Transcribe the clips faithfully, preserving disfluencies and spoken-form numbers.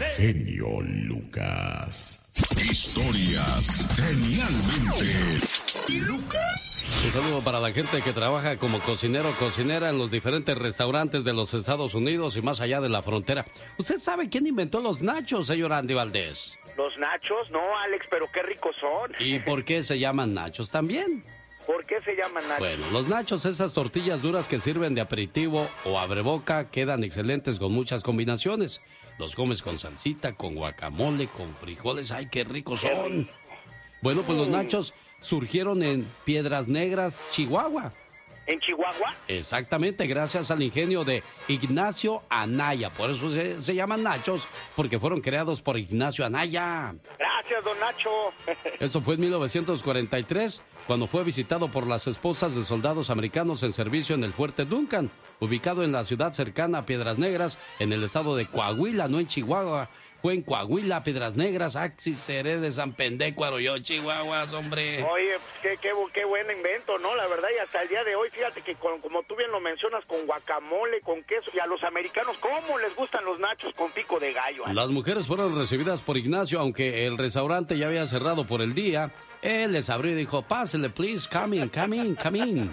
genio Lucas. Historias genialmente Lucas. Un saludo para la gente que trabaja como cocinero o cocinera en los diferentes restaurantes de los Estados Unidos y más allá de la frontera. ¿Usted sabe quién inventó los nachos, señor Andy Valdés? ¿Los nachos? No, Alex, pero qué ricos son. ¿Y por qué se llaman nachos también? ¿Por qué se llaman nachos? Bueno, los nachos, esas tortillas duras que sirven de aperitivo o abreboca, quedan excelentes con muchas combinaciones. Los comes con salsita, con guacamole, con frijoles. ¡Ay, qué ricos son! Bueno, pues los nachos surgieron en Piedras Negras, Chihuahua. ¿En Chihuahua? Exactamente, gracias al ingenio de Ignacio Anaya. Por eso se, se llaman nachos, porque fueron creados por Ignacio Anaya. Gracias, don Nacho. Esto fue en mil novecientos cuarenta y tres, cuando fue visitado por las esposas de soldados americanos en servicio en el Fuerte Duncan, ubicado en la ciudad cercana a Piedras Negras, en el estado de Coahuila, no en Chihuahua. Fue en Coahuila, Piedras Negras, Axis, seré de San Pendécuaro, yo, Chihuahuas, hombre. Oye, qué, qué, qué buen invento, ¿no? La verdad, y hasta el día de hoy, fíjate que con, como tú bien lo mencionas, con guacamole, con queso, y a los americanos, ¿cómo les gustan los nachos con pico de gallo? ¿Eh? Las mujeres fueron recibidas por Ignacio, aunque el restaurante ya había cerrado por el día. Él les abrió y dijo, pásele, please, come in, come in, come in.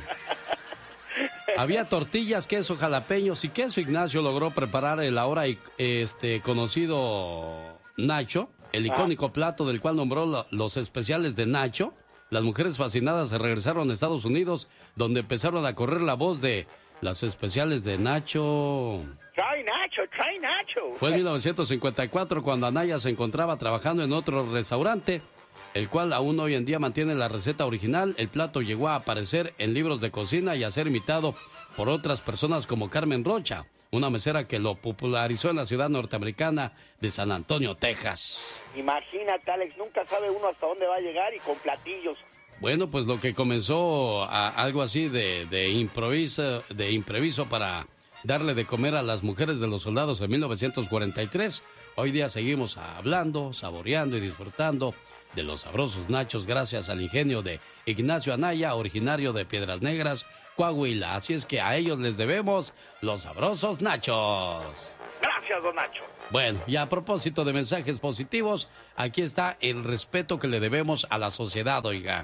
Había tortillas, queso, jalapeños y queso. Ignacio logró preparar el ahora este, conocido nacho, el icónico plato del cual nombró los especiales de Nacho. Las mujeres fascinadas se regresaron a Estados Unidos, donde empezaron a correr la voz de las especiales de Nacho. Try Nacho, try Nacho. Fue en mil novecientos cincuenta y cuatro cuando Anaya se encontraba trabajando en otro restaurante, el cual aún hoy en día mantiene la receta original. El plato llegó a aparecer en libros de cocina y a ser imitado por otras personas como Carmen Rocha, una mesera que lo popularizó en la ciudad norteamericana de San Antonio, Texas. Imagínate, Alex, nunca sabe uno hasta dónde va a llegar y con platillos. Bueno, pues lo que comenzó a algo así de, de improviso, de impreviso para darle de comer a las mujeres de los soldados en mil novecientos cuarenta y tres, hoy día seguimos hablando, saboreando y disfrutando de los sabrosos nachos gracias al ingenio de Ignacio Anaya, originario de Piedras Negras, Coahuila. Así es que a ellos les debemos los sabrosos nachos. Gracias, don Nacho. Bueno, y a propósito de mensajes positivos, aquí está el respeto que le debemos a la sociedad, oiga.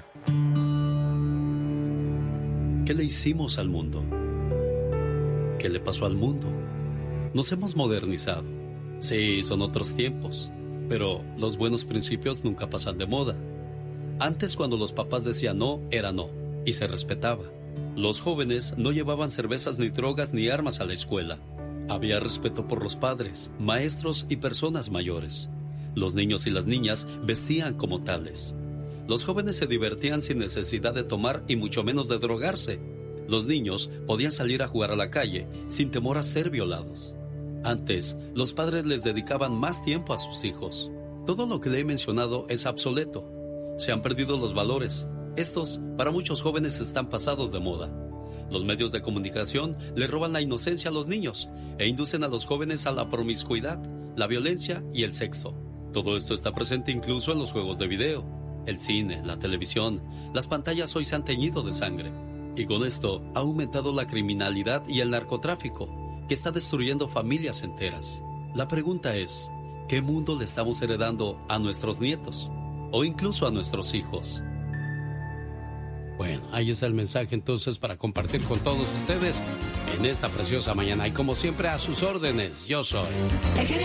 ¿Qué le hicimos al mundo? ¿Qué le pasó al mundo? Nos hemos modernizado. Sí, son otros tiempos. Pero los buenos principios nunca pasan de moda. Antes, cuando los papás decían no, era no, y se respetaba. Los jóvenes no llevaban cervezas ni drogas ni armas a la escuela. Había respeto por los padres, maestros y personas mayores. Los niños y las niñas vestían como tales. Los jóvenes se divertían sin necesidad de tomar y mucho menos de drogarse. Los niños podían salir a jugar a la calle sin temor a ser violados. Antes, los padres les dedicaban más tiempo a sus hijos. Todo lo que le he mencionado es obsoleto. Se han perdido los valores. Estos, para muchos jóvenes, están pasados de moda. Los medios de comunicación le roban la inocencia a los niños e inducen a los jóvenes a la promiscuidad, la violencia y el sexo. Todo esto está presente incluso en los juegos de video, el cine, la televisión. Las pantallas hoy se han teñido de sangre. Y con esto ha aumentado la criminalidad y el narcotráfico, que está destruyendo familias enteras. La pregunta es, ¿qué mundo le estamos heredando a nuestros nietos? O incluso a nuestros hijos. Bueno, ahí está el mensaje entonces para compartir con todos ustedes en esta preciosa mañana. Y como siempre, a sus órdenes, yo soy...